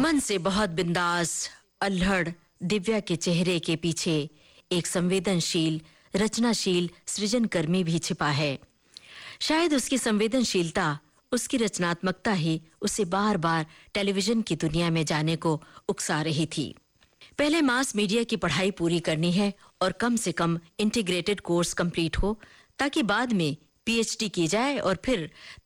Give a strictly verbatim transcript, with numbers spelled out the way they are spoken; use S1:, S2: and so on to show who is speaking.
S1: मन से बहुत बिंदास अल्हड़ दिव्या के चेहरे के पीछे एक संवेदनशील रचनाशील सृजनकर्मी भी छिपा है। शायद उसकी संवेदनशीलता, उसकी रचनात्मकता ही उसे बार-बार टेलीविजन की दुनिया में जाने को उकसा रही थी। पहले मास मीडिया की पढ़ाई पूरी करनी है और कम से कम इंटीग्रेटेड कोर्स कंप्लीट हो, ताकि बाद में पीएचडी की जाए और फिर